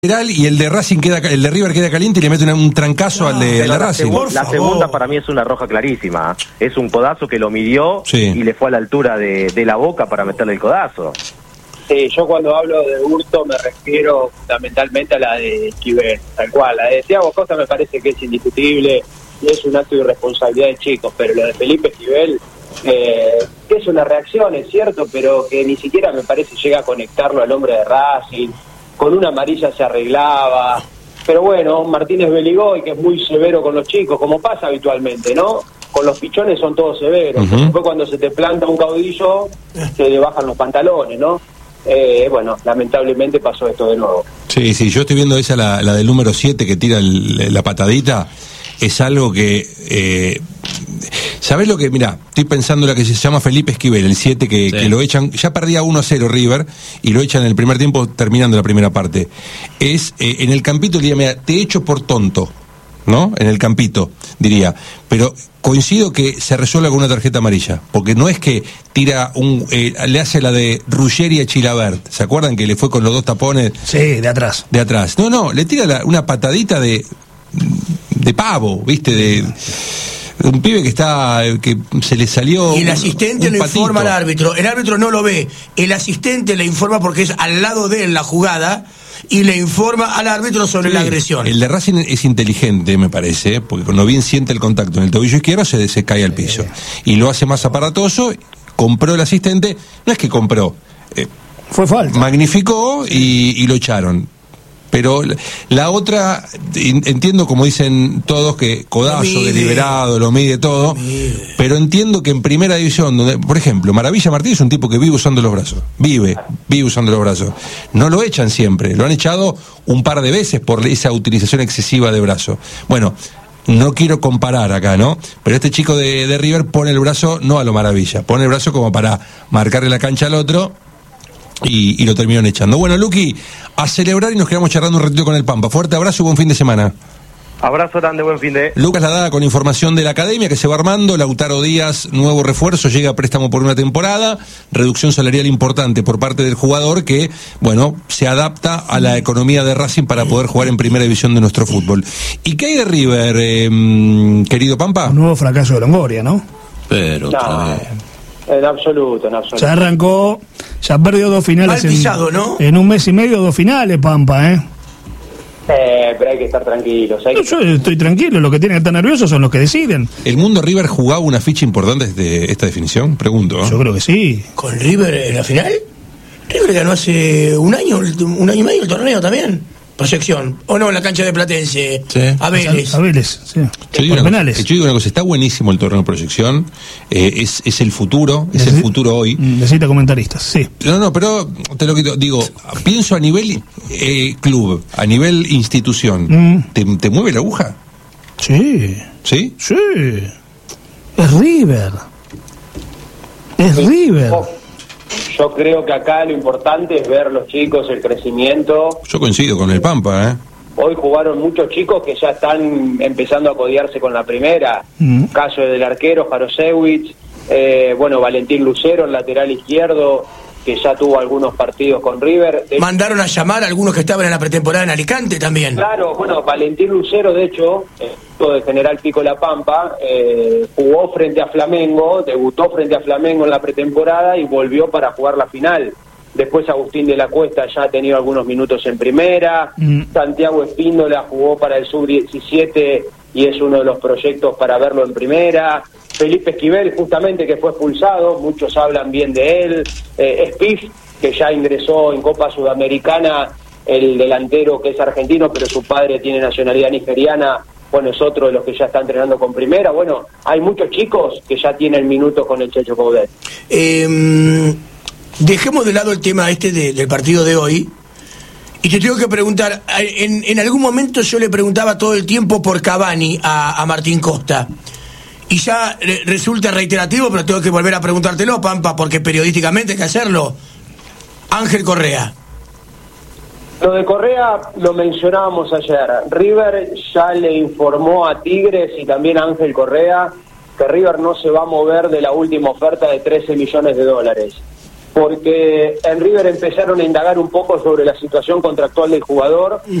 Y el de Racing el de River queda caliente y le mete un trancazo al de Racing. La segunda para mí es una roja clarísima. Es un codazo que lo midió y le fue a la altura de la boca para meterle el codazo. Sí, yo cuando hablo de hurto me refiero fundamentalmente a la de Esquivel, tal cual. La de Thiago Costa me parece que es indiscutible y es un acto de irresponsabilidad de chicos, pero lo de Felipe Esquivel, que es una reacción, es cierto, pero que ni siquiera me parece llega a conectarlo al hombre de Racing. Con una amarilla se arreglaba, pero bueno, Martínez Beligoy, que es muy severo con los chicos, como pasa habitualmente, ¿no? Con los pichones son todos severos. Después cuando se te planta un caudillo, se le bajan los pantalones, ¿no? Bueno, lamentablemente pasó esto de nuevo. Sí, yo estoy viendo esa, la del número 7 que tira la patadita. Es algo que... ¿Sabés lo que? Mirá, estoy pensando la que se llama Felipe Esquivel, el 7 que lo echan, ya perdía 1-0 River, y lo echan en el primer tiempo terminando la primera parte. Es, en el campito, diría, te echo por tonto, ¿no? En el campito, diría. Pero coincido que se resuelve con una tarjeta amarilla, porque no es que tira le hace la de Ruggeri a Chilabert, ¿se acuerdan que le fue con los dos tapones? Sí, de atrás. De atrás. No, le tira una patadita de pavo, ¿viste? De un pibe que se le salió. Y el asistente lo informa al árbitro. El árbitro no lo ve. El asistente le informa porque es al lado de él la jugada y le informa al árbitro sobre la agresión. El de Racing es inteligente, me parece, porque cuando bien siente el contacto en el tobillo izquierdo se cae al piso. Y lo hace más aparatoso. Compró el asistente. No es que compró. Fue falta. Magnificó y lo echaron. Pero la otra, entiendo como dicen todos que codazo deliberado, lo mide todo, pero entiendo que en primera división, donde, por ejemplo, Maravilla Martínez es un tipo que vive usando los brazos, vive usando los brazos. No lo echan siempre, lo han echado un par de veces por esa utilización excesiva de brazo. Bueno, no quiero comparar acá, ¿no? Pero este chico de River pone el brazo no a lo Maravilla, pone el brazo como para marcarle la cancha al otro. Y lo terminaron echando. Bueno, Luqui, a celebrar y nos quedamos charlando un ratito con el Pampa. Fuerte abrazo y buen fin de semana. Abrazo grande, buen fin de... Lucas Ladada con información de la academia que se va armando. Lautaro Díaz, nuevo refuerzo, llega a préstamo por una temporada. Reducción salarial importante por parte del jugador que, bueno, se adapta a la economía de Racing para poder jugar en primera división de nuestro fútbol. ¿Y qué hay de River, querido Pampa? Un nuevo fracaso de Longoria, ¿no? Pero otra vez. En absoluto. Ya arrancó, ya perdió 2 finales. Mal pisado, ¿no? En un mes y medio 2 finales, Pampa, pero hay que estar tranquilos. Yo estoy tranquilo, los que tienen que estar nerviosos son los que deciden. ¿El Mundo River jugaba una ficha importante desde esta definición? Pregunto. Yo creo que sí. ¿Con River en la final? River ganó hace un año y medio el torneo también. Proyección, o no, en la cancha de Platense, a Vélez. A Vélez, sí. Yo digo una cosa, está buenísimo el torneo de proyección, es el futuro, es el futuro hoy. Necesita comentaristas, sí. No, pero te lo digo, pienso a nivel club, a nivel institución, ¿te mueve la aguja? Sí. ¿Sí? Sí. Es River. Yo creo que acá lo importante es ver los chicos, el crecimiento. Yo coincido con el Pampa, Hoy jugaron muchos chicos que ya están empezando a codearse con la primera. Caso del arquero Jarosewicz, Valentín Lucero, el lateral izquierdo, que ya tuvo algunos partidos con River. Mandaron a llamar a algunos que estaban en la pretemporada en Alicante también. Claro, Valentín Lucero, de hecho, de General Pico La Pampa, jugó frente a Flamengo, debutó frente a Flamengo en la pretemporada y volvió para jugar la final. Después Agustín de la Cuesta ya ha tenido algunos minutos en primera. Santiago Espíndola jugó para el Sub-17 y es uno de los proyectos para verlo en primera. Felipe Esquivel, justamente, que fue expulsado, muchos hablan bien de él. Spiff, que ya ingresó en Copa Sudamericana, el delantero que es argentino, pero su padre tiene nacionalidad nigeriana, es otro de los que ya está entrenando con primera. Hay muchos chicos que ya tienen minutos con el Checho Coudet. Dejemos de lado el tema del partido de hoy. Y te tengo que preguntar, en algún momento yo le preguntaba todo el tiempo por Cavani a Martín Costa. Y ya resulta reiterativo, pero tengo que volver a preguntártelo, Pampa, porque periodísticamente hay que hacerlo. Ángel Correa. Lo de Correa lo mencionábamos ayer. River ya le informó a Tigres y también a Ángel Correa que River no se va a mover de la última oferta de $13 millones. porque en River empezaron a indagar un poco sobre la situación contractual del jugador